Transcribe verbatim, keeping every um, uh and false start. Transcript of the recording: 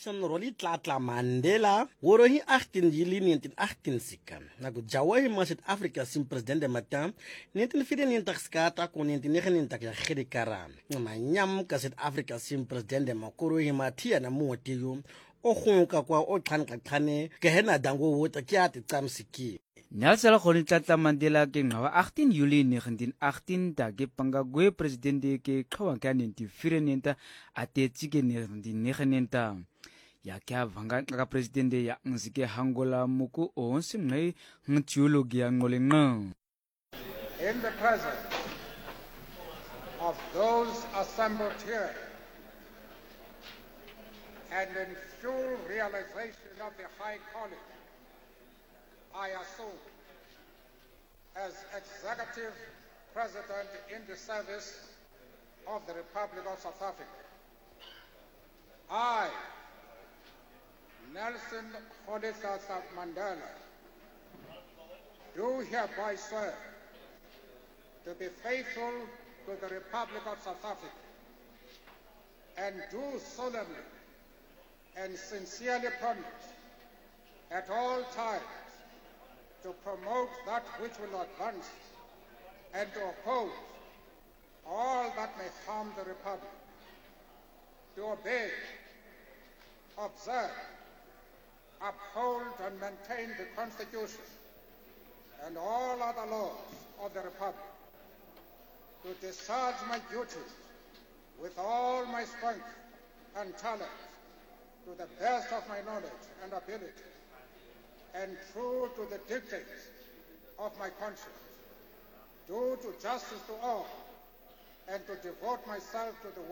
Nelson Rolihlahla Mandela worohi achttien juli negentien achtenzig nagu jawahi ma South Africa sim president de mata negentien vierennegentig skata kon negentien negenennegentig ya gedekara manyam ka South Africa sim president de makorohi ma tia na moteyo o gonka kwa o tlhanqaqhane ke hena dango wota kya te tsamsiki Nelson Rolihlahla Mandela ke ngawa achttien juli negentien achttien da ke pangagwe president ke qawa ka negentien vierennegentig atetsi ke negentien negenennegentig ya kya vanga ka president ya ngzike hangola muku onse ngai ngtiologi ya ngolenga. In the presence of those assembled here and in full realization of the high calling I assume as Executive President in the service of the Republic of South Africa, I, Nelson Rolihlahla Mandela, do hereby swear to be faithful to the Republic of South Africa and do solemnly and sincerely promise at all times to promote that which will advance and to oppose all that may harm the Republic, to obey, observe, uphold and maintain the Constitution and all other laws of the Republic, to discharge my duties with all my strength and talent to the best of my knowledge and ability, and true to the dictates of my conscience, do to justice to all, and to devote myself to the